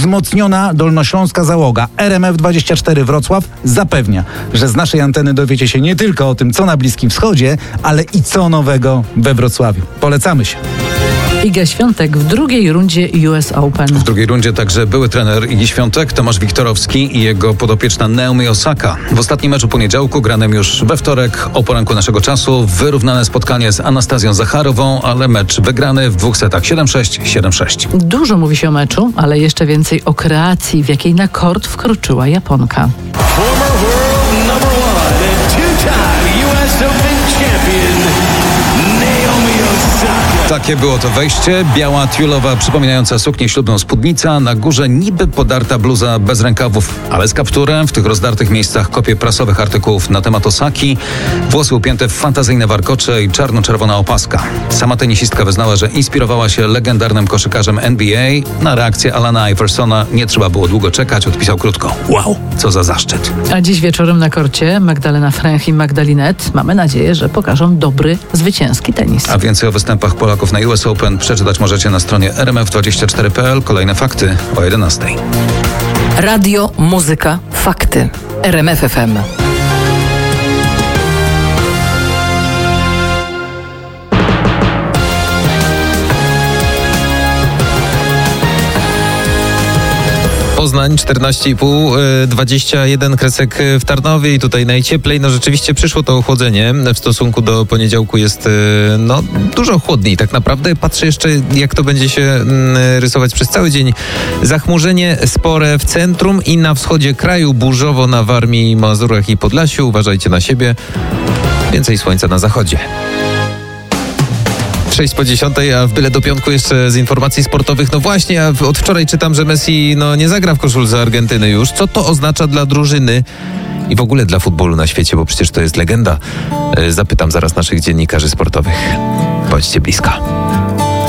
wzmocniona dolnośląska załoga RMF24 Wrocław zapewnia, że z naszej anteny dowiecie się nie tylko o tym, co na Bliskim Wschodzie, ale i co nowego we Wrocławiu. Polecamy się. Iga Świątek w drugiej rundzie US Open. W drugiej rundzie także były trener Igi Świątek, Tomasz Wiktorowski i jego podopieczna Naomi Osaka. W ostatnim meczu poniedziałku, granym już we wtorek o poranku naszego czasu, wyrównane spotkanie z Anastazją Zacharową, ale mecz wygrany w 2 setach 7-6, 7-6. Dużo mówi się o meczu, ale jeszcze więcej o kreacji, w jakiej na kort wkroczyła Japonka. Former world number one and two-time US Open champion, Naomi Osaka. Takie było to wejście. Biała, tiulowa, przypominająca suknię ślubną spódnica. Na górze niby podarta bluza bez rękawów, ale z kapturem. W tych rozdartych miejscach kopie prasowych artykułów na temat Osaki. Włosy upięte w fantazyjne warkocze i czarno-czerwona opaska. Sama tenisistka wyznała, że inspirowała się legendarnym koszykarzem NBA. Na reakcję Alana Iversona nie trzeba było długo czekać. Odpisał krótko: wow, co za zaszczyt. A dziś wieczorem na korcie Magdalena Fręch i Magdalinet. Mamy nadzieję, że pokażą dobry, zwycięski tenis. A więcej o występach Polaków na US Open przeczytać możecie na stronie rmf24.pl. Kolejne fakty o 11:00. Radio, muzyka, fakty. RMF FM. Poznań 14,5, 21 kresek w Tarnowie i tutaj najcieplej. No rzeczywiście przyszło to ochłodzenie. W stosunku do poniedziałku jest dużo chłodniej tak naprawdę. Patrzę jeszcze, jak to będzie się rysować przez cały dzień. Zachmurzenie spore w centrum i na wschodzie kraju, burzowo na Warmii, Mazurach i Podlasiu. Uważajcie na siebie. Więcej słońca na zachodzie. 6:10, a w byle do piątku jeszcze z informacji sportowych. No właśnie, a od wczoraj czytam, że Messi nie zagra w koszulce Argentyny już. Co to oznacza dla drużyny i w ogóle dla futbolu na świecie, bo przecież to jest legenda. Zapytam zaraz naszych dziennikarzy sportowych. Bądźcie blisko.